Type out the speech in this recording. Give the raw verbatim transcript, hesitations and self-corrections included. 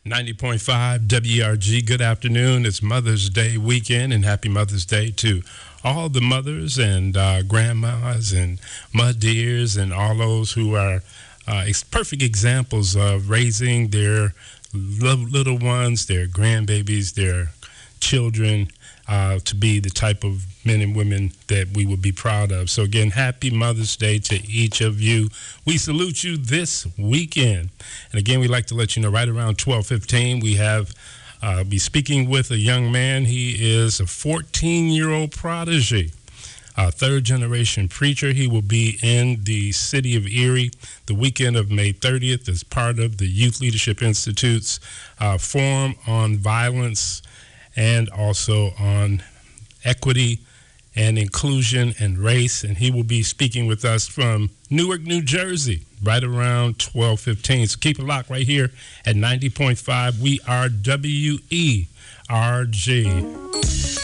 ninety point five W R G. Good afternoon. It's Mother's Day weekend, and happy Mother's Day to all the mothers and uh, grandmas and mud deers and all those who are uh, ex- perfect examples of raising their lo- little ones, their grandbabies, their children uh, to be the type of men and women that we would be proud of. So again, happy Mother's Day to each of you. We salute you this weekend. And again, we'd like to let you know right around twelve fifteen, we have uh, be speaking with a young man. He is a fourteen-year-old prodigy, a third-generation preacher. He will be in the city of Erie the weekend of May thirtieth as part of the Youth Leadership Institute's uh, Forum on Violence and also on Equity and Inclusion and Race. And he will be speaking with us from Newark, New Jersey, right around twelve fifteen. So keep it locked right here at ninety point five. We are W E R G.